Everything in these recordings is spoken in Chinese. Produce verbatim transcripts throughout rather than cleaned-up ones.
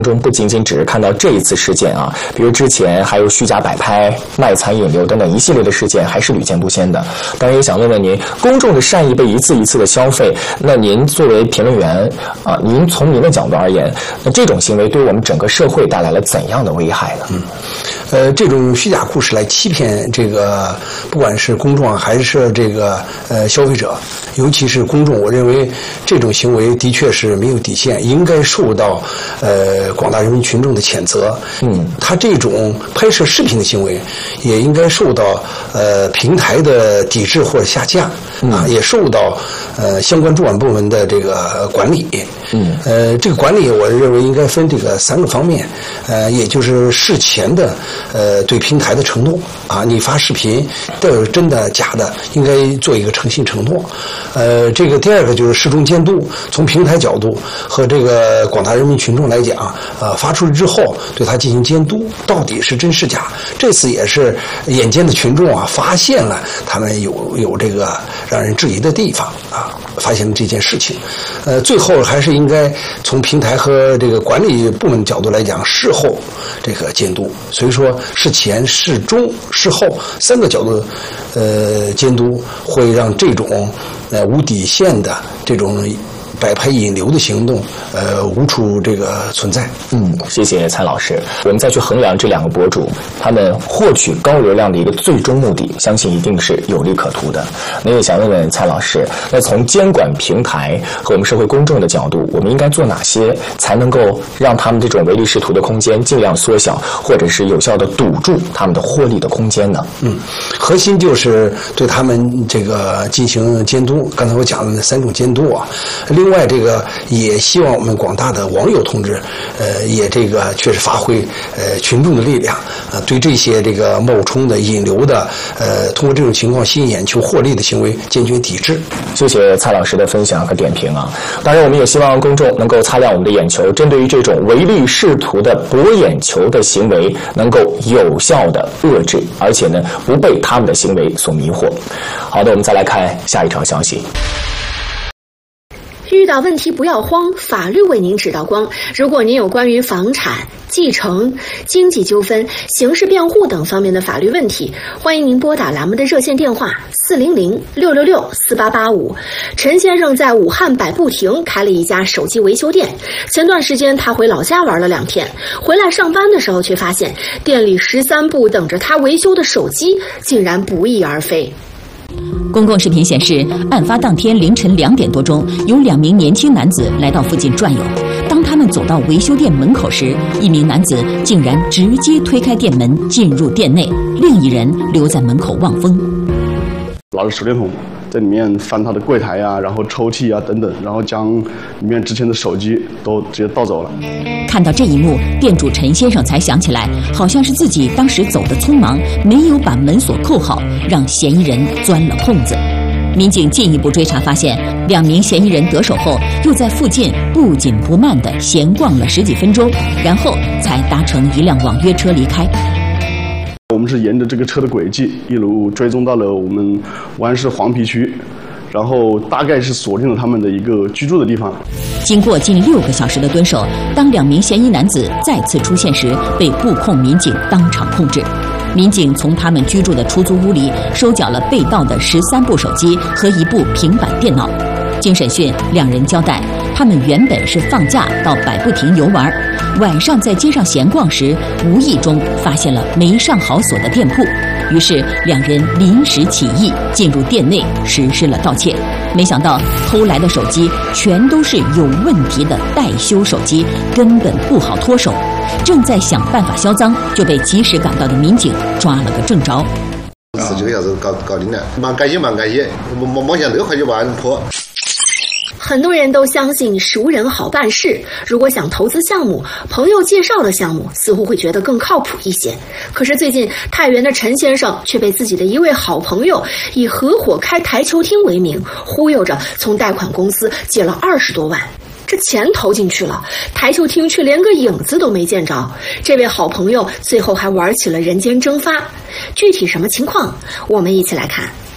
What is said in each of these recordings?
中不仅仅只是看到这一次事件啊，比如之前还有虚假摆拍、卖惨引流等等一系列的事件，还是屡见不鲜的。当然也想问问您，公众的善意被一次一次的消费，那您作为评论员啊，您从您的角度而言，那这种行为对我们整个社会带来了怎样的危害呢？ 嗯，呃，这种虚假故事来欺骗这个，不管是公众还是这个呃消费者，尤其是公众，我认为这种行为的确是没有底线，应该受到呃。广大人民群众的谴责，嗯，他这种拍摄视频的行为，也应该受到呃平台的抵制或者下架，嗯、啊，也受到呃相关主管部门的这个管理，嗯，呃，这个管理我认为应该分这个三个方面，呃，也就是事前的呃对平台的承诺啊，你发视频到底是真的假的，应该做一个诚信承诺，呃，这个第二个就是事中监督，从平台角度和这个广大人民群众来讲。呃，发出去之后，对他进行监督，到底是真是假？这次也是眼尖的群众啊，发现了他们有有这个让人质疑的地方啊，发现了这件事情。呃，最后还是应该从平台和这个管理部门角度来讲，事后这个监督。所以说，事前、事中、事后三个角度，呃，监督会让这种呃无底线的这种。摆拍引流的行动，呃，无处这个存在。 嗯，谢谢蔡老师。我们再去衡量这两个博主，他们获取高流量的一个最终目的，相信一定是有利可图的。那也想问问蔡老师，那从监管平台和我们社会公众的角度，我们应该做哪些，才能够让他们这种唯利是图的空间尽量缩小，或者是有效的堵住他们的获利的空间呢？ 嗯，核心就是对他们这个进行监督。刚才我讲的那三种监督啊，另。另外，这个也希望我们广大的网友同志，呃，也这个确实发挥呃群众的力量，啊、呃，对这些这个冒充的、引流的，呃，通过这种情况吸引眼球、获利的行为，坚决抵制。 谢谢蔡老师的分享和点评啊！当然，我们也希望公众能够擦亮我们的眼球，针对于这种唯利是图的博眼球的行为，能够有效的遏制，而且呢，不被他们的行为所迷惑。好的，我们再来看下一条消息。 遇到问题不要慌，法律为您指道光。如果您有关于房产、继承、经济纠纷、刑事辩护等方面的法律问题，欢迎您拨打栏目的热线电话四零零六六六四八八五。陈先生在武汉百步亭开了一家手机维修店，前段时间他回老家玩了两天，回来上班的时候却发现店里十三部等着他维修的手机竟然不翼而飞。 公共视频显示，案发当天凌晨两点多钟，有两名年轻男子来到附近转悠。当他们走到维修店门口时，一名男子竟然直接推开店门进入店内，另一人留在门口望风。 拿着手电筒在里面翻他的柜台啊，然后抽屉啊等等，然后将里面之前的手机都直接盗走了。 看到这一幕，店主陈先生才想起来，好像是自己当时走得匆忙，没有把门锁扣好，让嫌疑人钻了空子。民警进一步追查发现，两名嫌疑人得手后，又在附近不紧不慢地闲逛了十几分钟，然后才搭乘一辆网约车离开。 我们是沿着这个车的轨迹，一路追踪到了我们武汉市黄陂区，然后大概是锁定了他们的一个居住的地方。 经过近六个小时的蹲守，当两名嫌疑男子再次出现时，被布控民警当场控制。民警从他们居住的出租屋里收缴了被盗的十三部手机和一部平板电脑。经审讯，两人交代，他们原本是放假到百步亭游玩，晚上在街上闲逛时，无意中发现了没上好锁的店铺，于是两人临时起意进入店内实施了盗窃。没想到偷来的手机全都是有问题的待修手机，根本不好脱手。正在想办法销赃，就被及时赶到的民警抓了个正着。 十几个小时搞搞定了，蛮感谢蛮感谢，没没没想到快就把人破。 很多人都相信熟人好办事，如果想投资项目，朋友介绍的项目似乎会觉得更靠谱一些。可是最近太原的陈先生却被自己的一位好朋友以合伙开台球厅为名，忽悠着从贷款公司借了二十多万。这钱投进去了，台球厅却连个影子都没见着。这位好朋友最后还玩起了人间蒸发，具体什么情况，我们一起来看。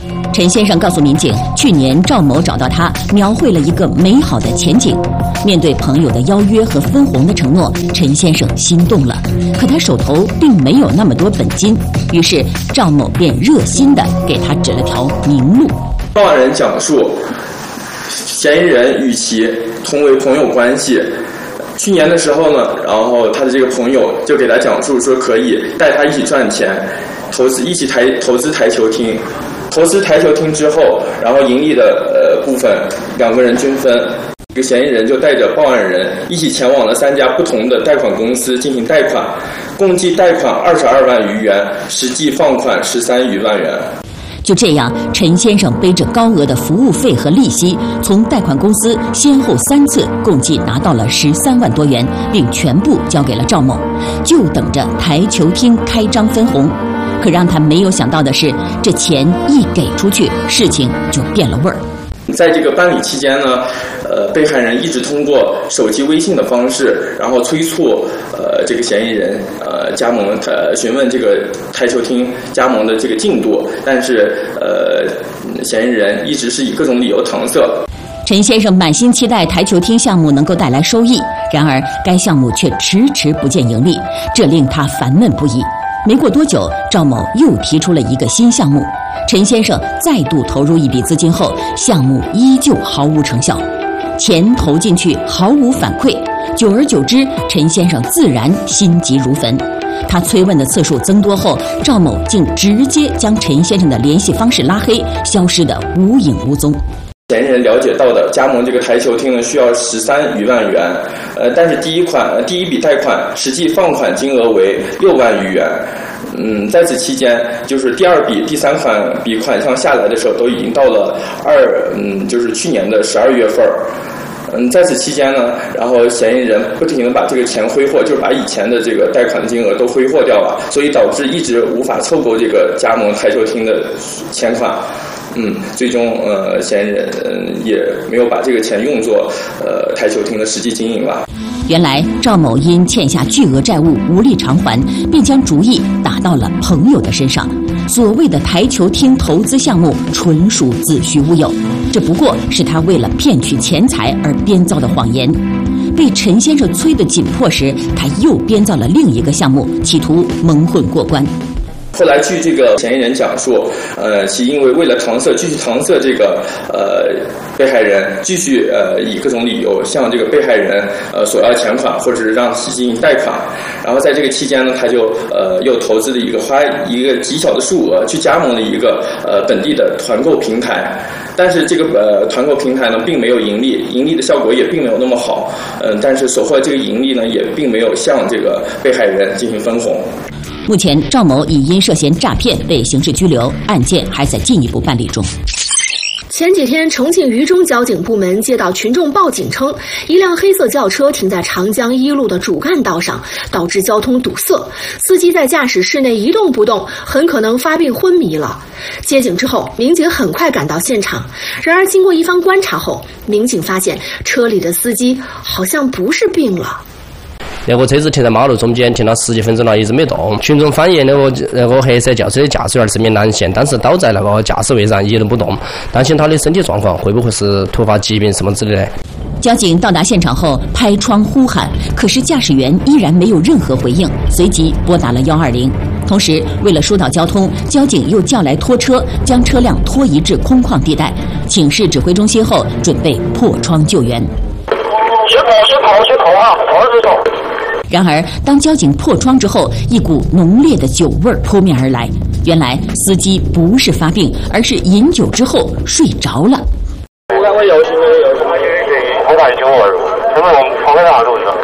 陈先生告诉民警，去年赵某找到他，描绘了一个美好的前景。面对朋友的邀约和分红的承诺，陈先生心动了，可他手头并没有那么多本金，于是赵某便热心地给他指了条明路。 报案人讲述，嫌疑人与其同为朋友关系。去年的时候呢，然后他的这个朋友就给他讲述说，可以带他一起赚钱，投资一起台投资台球厅。投资台球厅之后，然后盈利的呃部分两个人均分。这个嫌疑人就带着报案人一起前往了三家不同的贷款公司进行贷款，共计贷款二十二万余元，实际放款十三余万元。 就这样，陈先生背着高额的服务费和利息，从贷款公司先后三次共计拿到了十三万多元，并全部交给了赵某，就等着台球厅开张分红。可让他没有想到的是，这钱一给出去，事情就变了味儿。 在这个办理期间呢，呃，被害人一直通过手机微信的方式，然后催促呃这个嫌疑人呃加盟呃询问这个台球厅加盟的这个进度，但是呃嫌疑人一直是以各种理由搪塞。 陈先生满心期待台球厅项目能够带来收益，然而该项目却迟迟不见盈利，这令他烦闷不已。没过多久，赵某又提出了一个新项目，陈先生再度投入一笔资金后，项目依旧毫无成效，钱投进去毫无反馈，久而久之，陈先生自然心急如焚。他催问的次数增多后，赵某竟直接将陈先生的联系方式拉黑，消失得无影无踪。 嫌疑人了解到的加盟这个台球厅呢，需要十三余万元，呃，但是第一款第一笔贷款实际放款金额为六万余元。嗯，在此期间，就是第二笔、第三款笔款项下来的时候，都已经到了二嗯，就是去年的十二月份。嗯，在此期间呢，然后嫌疑人不停地把这个钱挥霍，就是把以前的这个贷款金额都挥霍掉了，所以导致一直无法凑够这个加盟台球厅的钱款。嗯，最终呃，嫌疑人也没有把这个钱用作呃台球厅的实际经营了。 原来赵某因欠下巨额债务无力偿还，便将主意打到了朋友的身上。所谓的台球厅投资项目纯属子虚乌有，这不过是他为了骗取钱财而编造的谎言。被陈先生催得紧迫时，他又编造了另一个项目，企图蒙混过关。 后来据这个嫌疑人讲述，呃，其因为为了搪塞，继续搪塞这个呃被害人，继续呃以各种理由向这个被害人呃索要钱款，或者是让其进行贷款。然后在这个期间呢，他就呃又投资了一个花一个极小的数额去加盟了一个呃本地的团购平台。但是这个呃团购平台呢，并没有盈利，盈利的效果也并没有那么好。嗯、呃，但是所获这个盈利呢，也并没有向这个被害人进行分红。 目前，赵某已因涉嫌诈骗被刑事拘留，案件还在进一步办理中。 前几天，重庆渝中交警部门接到群众报警称，一辆黑色轿车停在长江一路的主干道上，导致交通堵塞，司机在驾驶室内一动不动，很可能发病昏迷了。接警之后，民警很快赶到现场，然而经过一番观察后，民警发现车里的司机好像不是病了。 那个车子停在马路中间，停了十几分钟了，一直没动。群众反映那个那个黑色轿车的驾驶员是名男性，但是倒在那个驾驶位上一动不动，担心他的身体状况会不会是突发疾病什么之类的。 交警到达现场后拍窗呼喊，可是驾驶员依然没有任何回应，随即拨打了一二零。同时，为了疏导交通，交警又叫来拖车，将车辆拖移至空旷地带，请示指挥中心后，准备破窗救援。 先跑，先跑，先跑啊！跑着走。 然而，当交警破窗之后，一股浓烈的酒味扑面而来。原来，司机不是发病，而是饮酒之后睡着了。 我看我有心没有心，我带酒味儿，因为我们放在哪路上。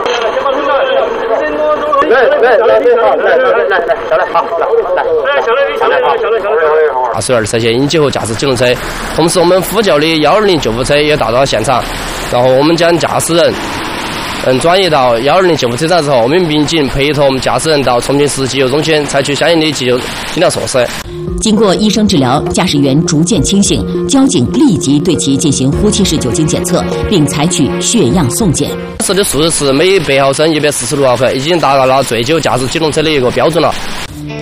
来来来来好，来来来来来，下来好，来来，下来你下来好，下来下来。 驾驶员涉嫌饮酒后驾驶机动车，同时我们呼叫的幺二零救护车也到到现场，然后我们将驾驶人。嗯，转移到幺二零救护车站之后，我们民警配合我们驾驶人到重庆市急救中心，采取相应的急救医疗措施。 经过医生治疗，驾驶员逐渐清醒，交警立即对其进行呼气式酒精检测，并采取血样送检。 当时的数值是每百毫升一百四十六毫克，已经达到了醉酒驾驶机动车的一个标准了。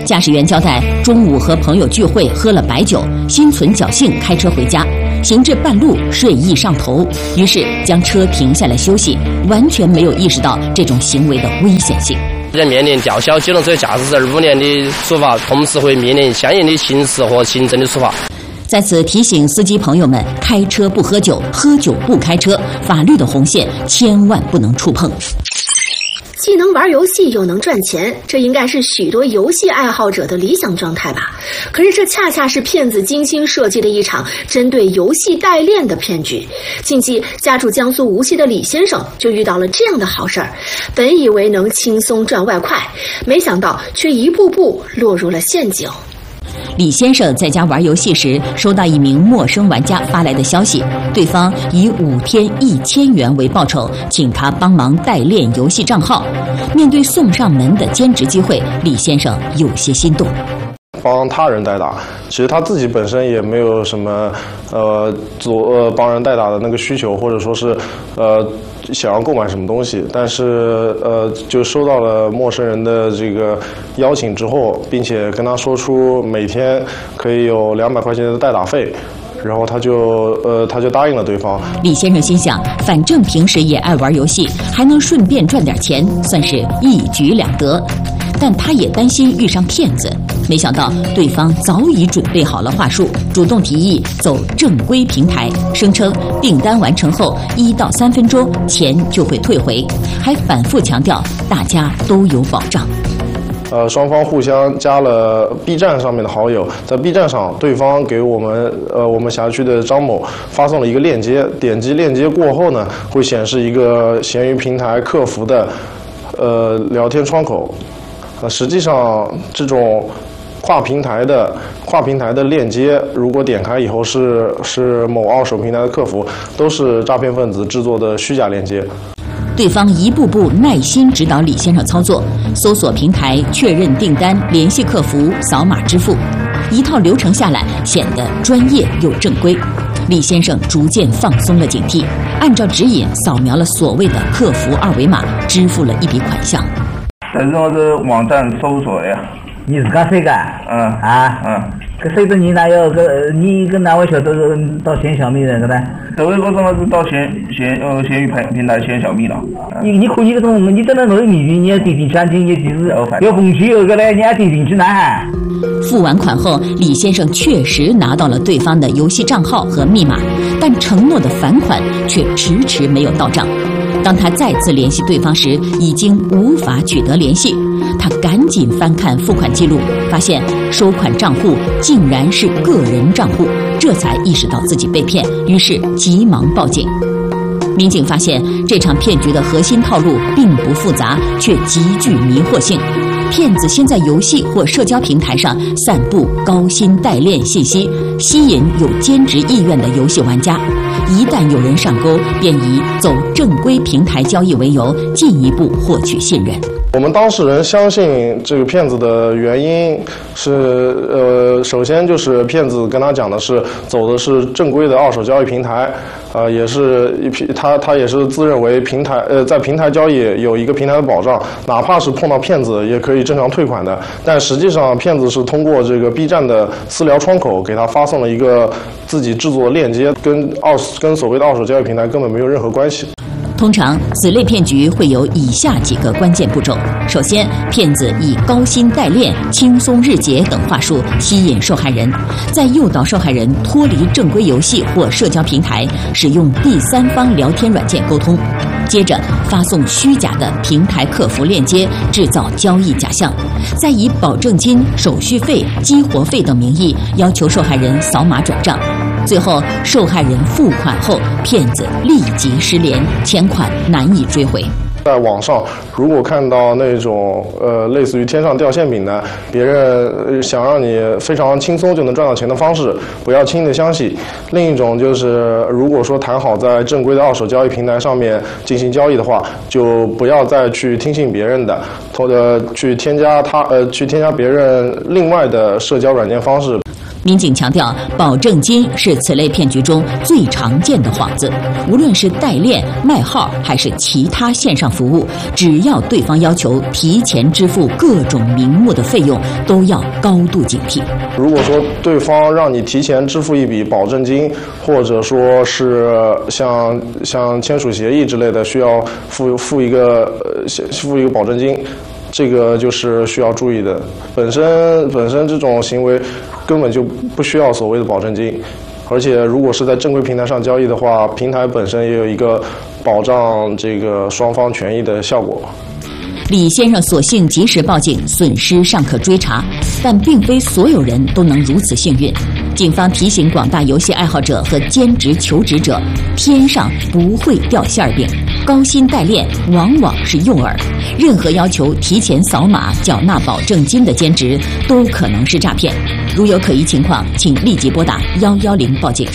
驾驶员交代，中午和朋友聚会喝了白酒，心存侥幸开车回家，行至半路睡意上头，于是将车停下来休息，完全没有意识到这种行为的危险性。 在面临吊销机动车驾驶证五年的处罚，同时会面临相应的刑事和行政的处罚。 在此提醒司机朋友们，开车不喝酒，喝酒不开车，法律的红线千万不能触碰。 既能玩游戏又能赚钱，这应该是许多游戏爱好者的理想状态吧？可是这恰恰是骗子精心设计的一场针对游戏代练的骗局。近期家住江苏无锡的李先生就遇到了这样的好事儿，本以为能轻松赚外快，没想到却一步步落入了陷阱。 李先生在家玩游戏时，收到一名陌生玩家发来的消息，对方以五天一千元为报酬，请他帮忙代练游戏账号。面对送上门的兼职机会，李先生有些心动。 帮他人代打，其实他自己本身也没有什么呃做呃帮人代打的那个需求，或者说是呃想要购买什么东西，但是呃就收到了陌生人的这个邀请之后，并且跟他说出每天可以有两百块钱的代打费。然后他就呃他就答应了对方。 李先生心想，反正平时也爱玩游戏，还能顺便赚点钱，算是一举两得。但他也担心遇上骗子，没想到对方早已准备好了话术，主动提议走正规平台，声称订单完成后一到三分钟钱就会退回，还反复强调大家都有保障。 呃，双方互相加了 B 站上面的好友，在 B 站上，对方给我们呃我们辖区的张某发送了一个链接，点击链接过后呢，会显示一个闲鱼平台客服的呃聊天窗口。呃，实际上这种跨平台的跨平台的链接，如果点开以后是是某二手平台的客服，都是诈骗分子制作的虚假链接。 对方一步步耐心指导李先生操作，搜索平台，确认订单，联系客服，扫码支付，一套流程下来，显得专业又正规。李先生逐渐放松了警惕，按照指引扫描了所谓的客服二维码，支付了一笔款项。 但是我是网站搜索的呀。 你自家搜的？ 嗯啊嗯。 搿搜的你哪有搿？你搿哪会晓得是到闲小米的搿呢？ 这位我怎么是到闲闲呃闲鱼平平台闲小米了？ 你你看你搿种，你等到侬有米鱼，你要点进去，按进去提示，要红旗有个嘞，你要点进去呢。 付完款后，李先生确实拿到了对方的游戏账号和密码，但承诺的返款却迟迟没有到账。当他再次联系对方时，已经无法取得联系。他赶紧翻看付款记录，发现收款账户竟然是个人账户，这才意识到自己被骗，于是急忙报警。民警发现这场骗局的核心套路并不复杂，却极具迷惑性。骗子先在游戏或社交平台上散布高薪代练信息，吸引有兼职意愿的游戏玩家。一旦有人上钩，便以走正规平台交易为由，进一步获取信任。 我们当事人相信这个骗子的原因是，呃，首先就是骗子跟他讲的是走的是正规的二手交易平台，呃，也是一批他他也是自认为平台呃在平台交易有一个平台的保障，哪怕是碰到骗子也可以正常退款的。但实际上骗子是通过这个 B 站的私聊窗口给他发送了一个自己制作的链接，跟二跟所谓的二手交易平台根本没有任何关系。 通常，此类骗局会有以下几个关键步骤：首先，骗子以高薪代练、轻松日结等话术吸引受害人，再诱导受害人脱离正规游戏或社交平台，使用第三方聊天软件沟通。接着，发送虚假的平台客服链接，制造交易假象，再以保证金、手续费、激活费等名义要求受害人扫码转账。最后，受害人付款后，骗子立即失联，钱款难以追回。 在网上，如果看到那种呃类似于天上掉馅饼的，别人想让你非常轻松就能赚到钱的方式，不要轻易的相信。另一种就是，如果说谈好在正规的二手交易平台上面进行交易的话，就不要再去听信别人的，或者去添加他呃去添加别人另外的社交软件方式。 民警强调，保证金是此类骗局中最常见的幌子。无论是代练、卖号还是其他线上服务，只要对方要求提前支付各种名目的费用，都要高度警惕。 如果说对方让你提前支付一笔保证金，或者说是像像签署协议之类的，需要付付一个呃付一个保证金。这个就是需要注意的，本身本身这种行为根本就不需要所谓的保证金，而且如果是在正规平台上交易的话，平台本身也有一个保障这个双方权益的效果。 李先生所幸及时报警，损失尚可追查，但并非所有人都能如此幸运。警方提醒广大游戏爱好者和兼职求职者，天上不会掉馅饼，高薪代练往往是诱饵。任何要求提前扫码缴纳保证金的兼职，都可能是诈骗。如有可疑情况，请立即拨打一一零报警。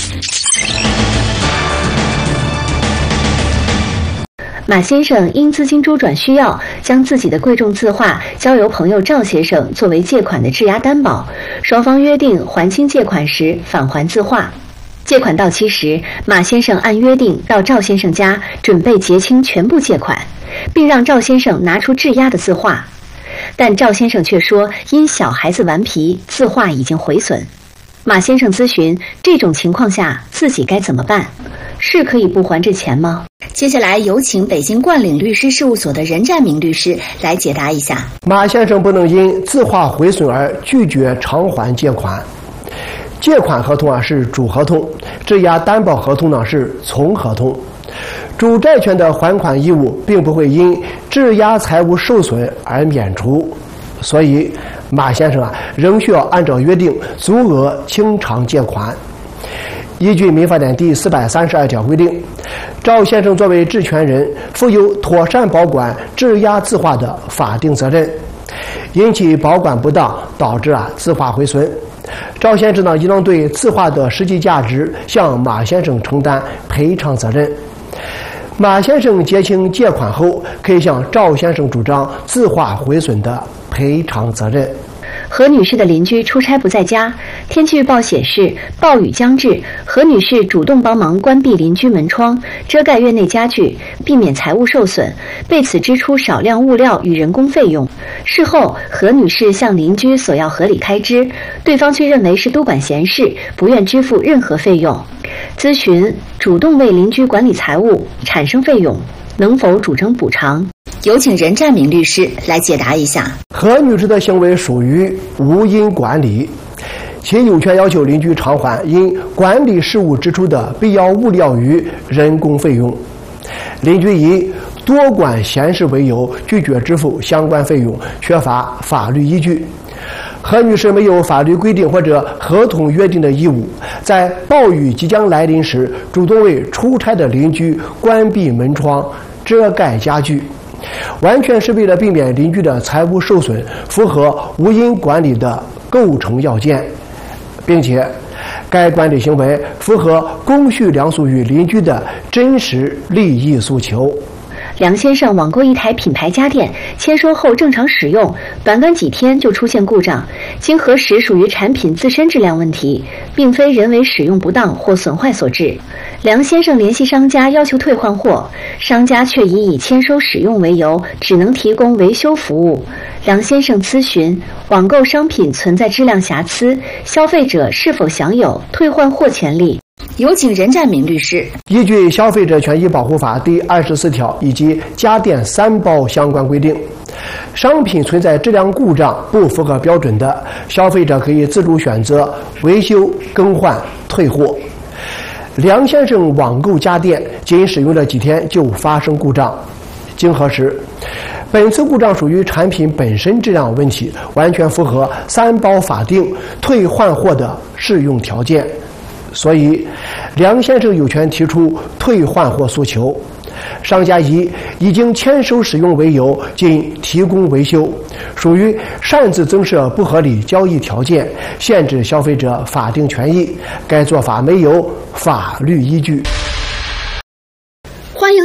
马先生因资金周转需要，将自己的贵重字画交由朋友赵先生作为借款的质押担保，双方约定还清借款时返还字画。借款到期时，马先生按约定到赵先生家准备结清全部借款，并让赵先生拿出质押的字画，但赵先生却说因小孩子顽皮，字画已经毁损。马先生咨询这种情况下自己该怎么办，是可以不还这钱吗？接下来有请北京冠岭律师事务所的任占明律师来解答一下。 马先生不能因字画毁损而拒绝偿还借款。借款合同啊是主合同，质押担保合同呢是从合同。主债权的还款义务并不会因质押财物受损而免除，所以马先生啊仍需要按照约定足额清偿借款。依据民法典第四百三十二条规定，赵先生作为质权人，负有妥善保管质押字画的法定责任。因其保管不当导致啊字画毁损，赵先生呢应当对字画的实际价值向马先生承担赔偿责任。马先生结清借款后，可以向赵先生主张字画毁损的赔偿责任。 何女士的邻居出差不在家，天气预报显示暴雨将至，何女士主动帮忙关闭邻居门窗，遮盖院内家具，避免财物受损，被此支出少量物料与人工费用。事后，何女士向邻居索要合理开支，对方却认为是多管闲事，不愿支付任何费用。咨询主动为邻居管理财物产生费用，能否主张补偿？有请任占明律师来解答一下。 何女士的行为属于无因管理，其有权要求邻居偿还因管理事务支出的必要物料与人工费用。邻居以多管闲事为由拒绝支付相关费用，缺乏法律依据。何女士没有法律规定或者合同约定的义务，在暴雨即将来临时，主动为出差的邻居关闭门窗、遮盖家具，完全是为了避免邻居的财物受损，符合无因管理的构成要件，并且该管理行为符合公序良俗与邻居的真实利益诉求。 梁先生网购一台品牌家电，签收后正常使用，短短几天就出现故障，经核实属于产品自身质量问题，并非人为使用不当或损坏所致。梁先生联系商家要求退换货，商家却以以签收使用为由，只能提供维修服务。梁先生咨询网购商品存在质量瑕疵，消费者是否享有退换货权利？有请任占明律师。 依据《消费者权益保护法》第二十四条以及家电三包相关规定，商品存在质量故障不符合标准的，消费者可以自主选择维修、更换、退货。梁先生网购家电仅使用了几天就发生故障，经核实，本次故障属于产品本身质量问题，完全符合三包法定退换货的适用条件。所以梁先生有权提出退换货诉求。商家以已经签收使用为由仅提供维修，属于擅自增设不合理交易条件，限制消费者法定权益，该做法没有法律依据。 欢迎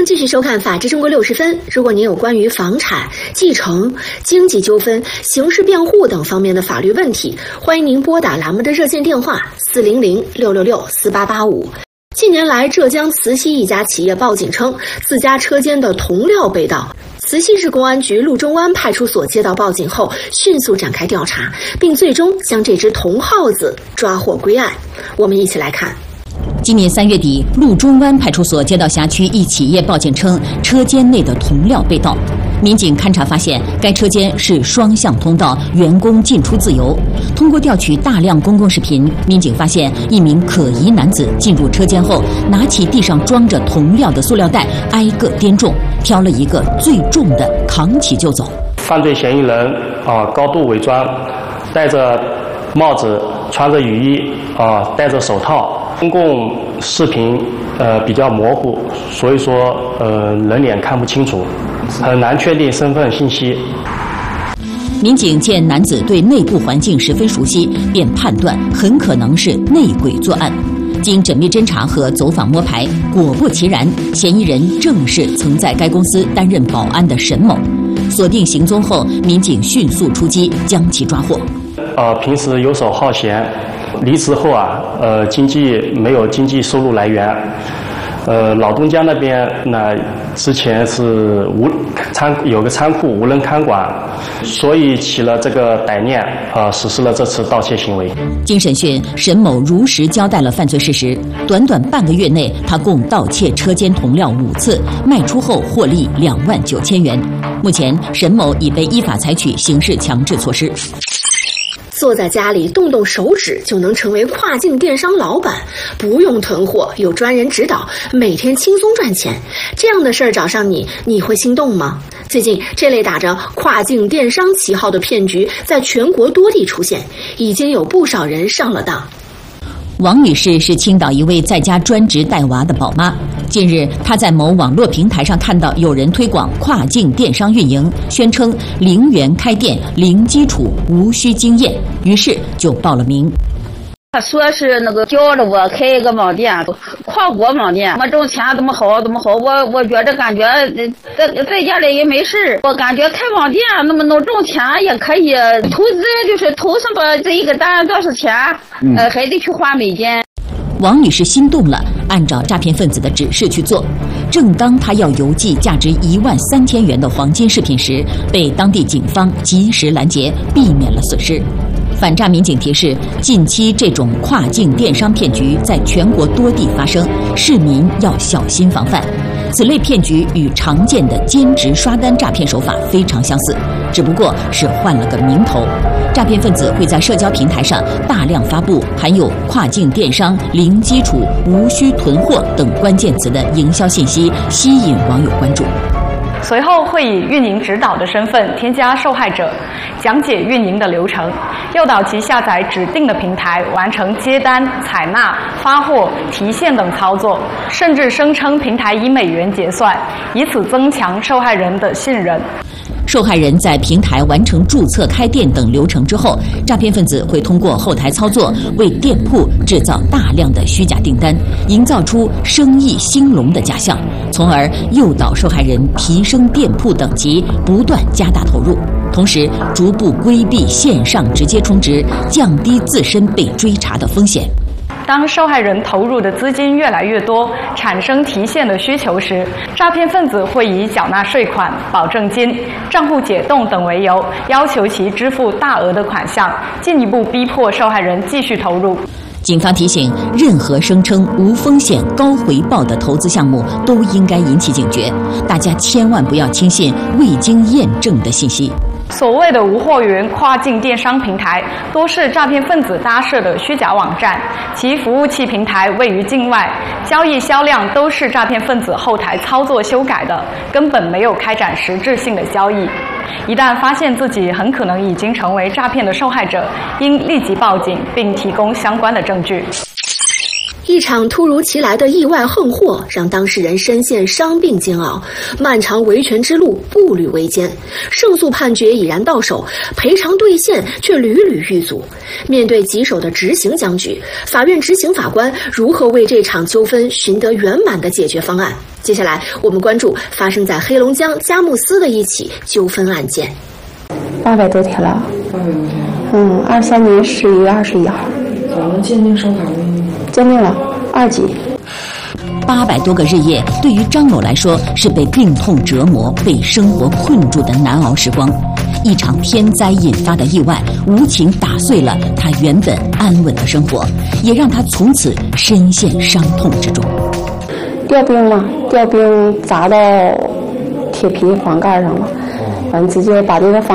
继续收看《法治中国六十分》。如果您有关于房产、继承、经济纠纷、刑事辩护等方面的法律问题，欢迎您拨打栏目的热线电话四零零六六六四八八五。近年来，浙江慈溪一家企业报警称自家车间的铜料被盗。慈溪市公安局陆中湾派出所接到报警后，迅速展开调查，并最终将这只铜耗子抓获归案。我们一起来看。 今年三月底，陆中湾派出所接到辖区一企业报警称，车间内的铜料被盗。民警勘查发现，该车间是双向通道，员工进出自由。通过调取大量公共视频，民警发现一名可疑男子进入车间后，拿起地上装着铜料的塑料袋，挨个掂重，挑了一个最重的扛起就走。 犯罪嫌疑人啊，高度伪装，戴着帽子，穿着雨衣啊，戴着手套。公共视频呃比较模糊，所以说呃人脸看不清楚，很难确定身份信息。 民警见男子对内部环境十分熟悉，便判断很可能是内鬼作案。经缜密侦查和走访摸排，果不其然，嫌疑人正是曾在该公司担任保安的沈某。锁定行踪后，民警迅速出击，将其抓获。 呃，平时游手好闲。离职后啊，呃，经济没有经济收入来源，呃，老东家那边呢，之前是无仓有个仓库无人看管，所以起了这个歹念，呃，实施了这次盗窃行为。 经审讯，沈某如实交代了犯罪事实。短短半个月内，他共盗窃车间铜料五次，卖出后获利两万九千元。目前，沈某已被依法采取刑事强制措施。 坐在家里动动手指就能成为跨境电商老板，不用囤货，有专人指导，每天轻松赚钱。这样的事儿找上你，你会心动吗？最近，这类打着跨境电商旗号的骗局在全国多地出现，已经有不少人上了当。 王女士是青岛一位在家专职带娃的宝妈。近日，她在某网络平台上看到有人推广跨境电商运营，宣称零元开店、零基础、无需经验，于是就报了名。 他说是那个教着我开一个网店，跨国网店，我挣钱怎么好怎么好。我我觉着感觉在在家里也没事，我感觉开网店那么能挣钱也可以，投资就是投什么这一个单多少钱，呃还得去花美金。 王女士心动了，按照诈骗分子的指示去做。正当她要邮寄价值一万三千元的黄金饰品时，被当地警方及时拦截，避免了损失。反诈民警提示，近期这种跨境电商骗局在全国多地发生，市民要小心防范。此类骗局与常见的兼职刷单诈骗手法非常相似，只不过是换了个名头。诈骗分子会在社交平台上大量发布含有跨境电商、零基础、无需囤货等关键词的营销信息，吸引网友关注。 随后会以运营指导的身份添加受害者，讲解运营的流程，诱导其下载指定的平台，完成接单、采纳、发货、提现等操作，甚至声称平台以美元结算，以此增强受害人的信任。 受害人在平台完成注册、开店等流程之后，诈骗分子会通过后台操作，为店铺制造大量的虚假订单，营造出生意兴隆的假象，从而诱导受害人提升店铺等级，不断加大投入，同时逐步规避线上直接充值，降低自身被追查的风险。 当受害人投入的资金越来越多，产生提现的需求时，诈骗分子会以缴纳税款、保证金、账户解冻等为由，要求其支付大额的款项，进一步逼迫受害人继续投入。 警方提醒，任何声称无风险高回报的投资项目都应该引起警觉，大家千万不要轻信未经验证的信息。 所谓的无货源跨境电商平台，多是诈骗分子搭设的虚假网站，其服务器平台位于境外，交易销量都是诈骗分子后台操作修改的，根本没有开展实质性的交易。一旦发现自己很可能已经成为诈骗的受害者，应立即报警并提供相关的证据。 一场突如其来的意外横祸，让当事人深陷伤病煎熬，漫长维权之路步履维艰。胜诉判决已然到手，赔偿兑现却屡屡遇阻。面对棘手的执行僵局，法院执行法官如何为这场纠纷寻得圆满的解决方案？接下来，我们关注发生在黑龙江佳木斯的一起纠纷案件。 八百多天了，嗯，二三年十一月二十一号。 咱们鉴定烧卡了吗？ 鉴定了，二级。 八百多个日夜，对于张某来说是被病痛折磨、被生活困住的难熬时光。一场天灾引发的意外，无情打碎了他原本安稳的生活，也让他从此深陷伤痛之中。 吊冰嘛，吊冰砸到铁皮房盖上了，完直接把这个房